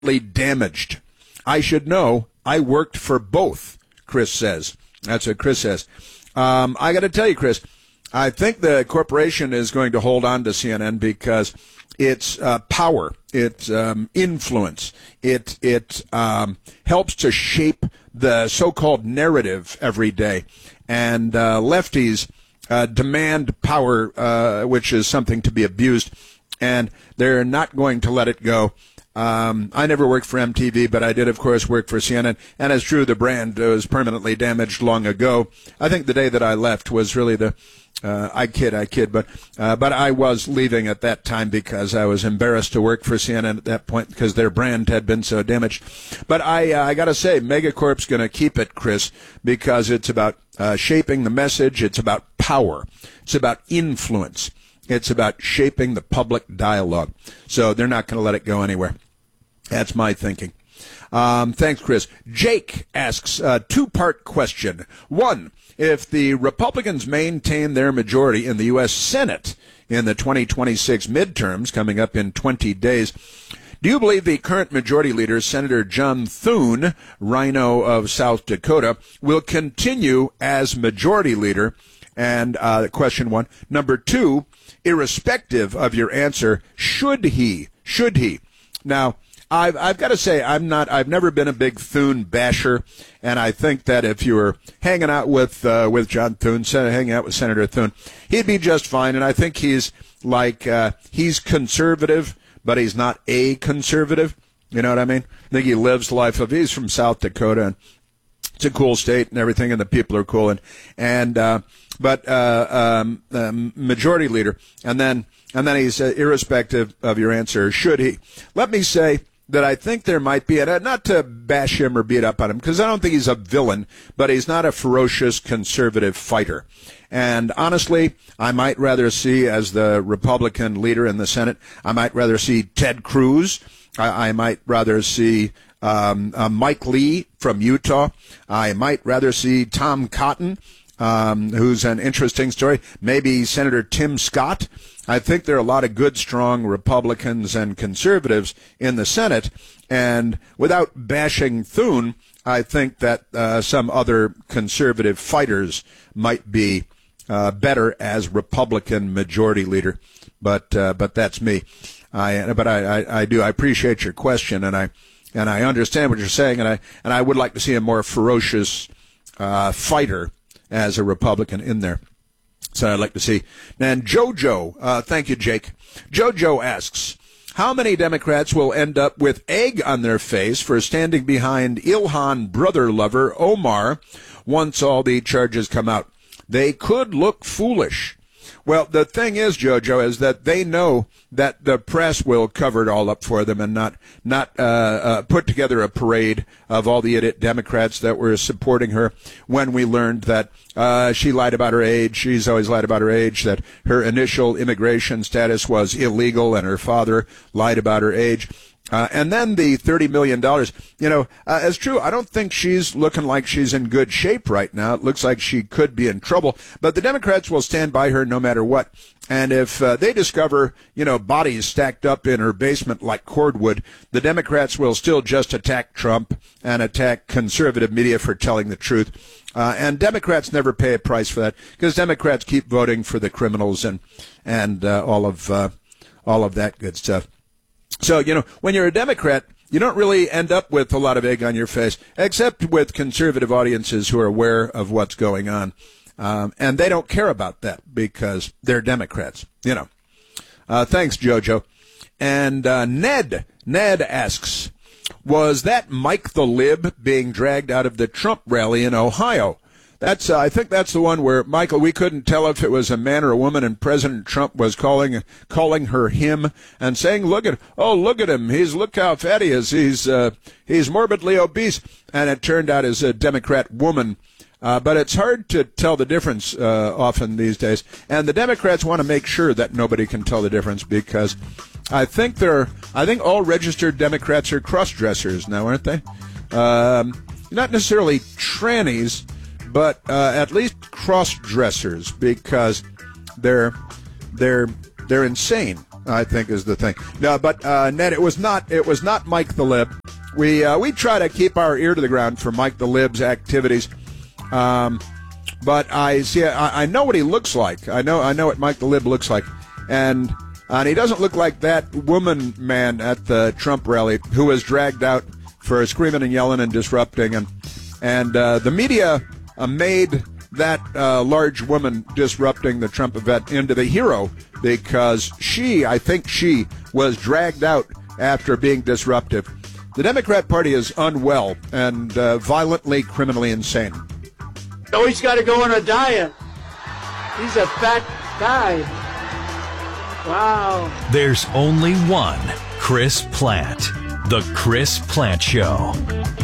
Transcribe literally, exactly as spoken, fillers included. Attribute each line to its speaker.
Speaker 1: permanently damaged. I should know. I worked for both, Chris says. That's what Chris says. Um, I got to tell you, Chris, I think the corporation is going to hold on to C N N because it's uh, power, it's um, influence, it it um, helps to shape the so-called narrative every day. And uh, lefties uh, demand power, uh, which is something to be abused, and they're not going to let it go. Um, I never worked for M T V, but I did, of course, work for C N N. And it's true, the brand was permanently damaged long ago. I think the day that I left was really the, uh, I kid, I kid, but, uh, but I was leaving at that time because I was embarrassed to work for C N N at that point because their brand had been so damaged. But I, uh, I gotta say, Megacorp's gonna keep it, Chris, because it's about, uh, shaping the message. It's about power. It's about influence. It's about shaping the public dialogue. So they're not going to let it go anywhere. That's my thinking. Um, thanks, Chris. Jake asks a two-part question. One, if the Republicans maintain their majority in the U S Senate in the twenty twenty-six midterms coming up in twenty days, do you believe the current majority leader, Senator John Thune, Rhino of South Dakota, will continue as majority leader? And uh, question one. Number two, irrespective of your answer, should he? Should he? Now, I've, I've got to say, I'm not, I've never been a big Thune basher, and I think that if you were hanging out with, uh, with John Thune, hanging out with Senator Thune, he'd be just fine, and I think he's like, uh, he's conservative, but he's not a conservative. You know what I mean? I think he lives the life of, he's from South Dakota, and it's a cool state and everything, and the people are cool, and, and, uh, but, uh, um, um, majority leader, and then, and then he's, uh, irrespective of your answer, should he? Let me say that I think there might be, and not to bash him or beat up on him, because I don't think he's a villain, but he's not a ferocious conservative fighter. And honestly, I might rather see, as the Republican leader in the Senate, I might rather see Ted Cruz. I, I might rather see um, uh, Mike Lee from Utah. I might rather see Tom Cotton, um, who's an interesting story. Maybe Senator Tim Scott. I think there are a lot of good, strong Republicans and conservatives in the Senate. And without bashing Thune, I think that uh, some other conservative fighters might be uh, better as Republican majority leader. But uh, but that's me. I but I, I, I do I appreciate your question, and I and I understand what you're saying, and I and I would like to see a more ferocious uh, fighter as a Republican in there. So I'd like to see. And Jojo, uh, thank you, Jake. Jojo asks, how many Democrats will end up with egg on their face for standing behind Ilhan brother lover Omar once all the charges come out? They could look foolish. Well, the thing is, Jojo, is that they know that the press will cover it all up for them and not not uh, uh, put together a parade of all the idiot Democrats that were supporting her when we learned that uh, she lied about her age. She's always lied about her age, that her initial immigration status was illegal, and her father lied about her age. Uh, and then the thirty million dollars, you know, uh, it's true. I don't think she's looking like she's in good shape right now. It looks like she could be in trouble. But the Democrats will stand by her no matter what. And if uh, they discover, you know, bodies stacked up in her basement like cordwood, the Democrats will still just attack Trump and attack conservative media for telling the truth. Uh, and Democrats never pay a price for that, because Democrats keep voting for the criminals and and uh, all of uh, all of that good stuff. So, you know, when you're a Democrat, you don't really end up with a lot of egg on your face, except with conservative audiences who are aware of what's going on. Um, and they don't care about that because they're Democrats, you know. Uh, thanks, Jojo. And uh, Ned, Ned asks, was that Mike the Lib being dragged out of the Trump rally in Ohio? That's, uh, I think that's the one where, Michael, we couldn't tell if it was a man or a woman, and President Trump was calling calling her him and saying, look at, oh, look at him. He's, look how fat he is. He's, uh, he's morbidly obese. And it turned out as a Democrat woman. Uh, but it's hard to tell the difference uh, often these days. And the Democrats want to make sure that nobody can tell the difference, because I think they're, I think all registered Democrats are cross-dressers now, aren't they? Um, not necessarily trannies, but uh, at least cross-dressers, because they're they're they're insane. I think is the thing. No, but uh, Ned, it was not. It was not Mike the Lib. We uh, we try to keep our ear to the ground for Mike the Lib's activities. Um, but I see. I, I know what he looks like. I know. I know what Mike the Lib looks like, and and he doesn't look like that woman man at the Trump rally who was dragged out for screaming and yelling and disrupting, and and uh, the media uh, made that uh, large woman disrupting the Trump event into the hero because she, I think she, was dragged out after being disruptive. The Democrat Party is unwell and uh, violently, criminally insane.
Speaker 2: Oh, he's got to go on a diet. He's a fat guy. Wow.
Speaker 3: There's only one Chris Plante. The Chris Plante Show.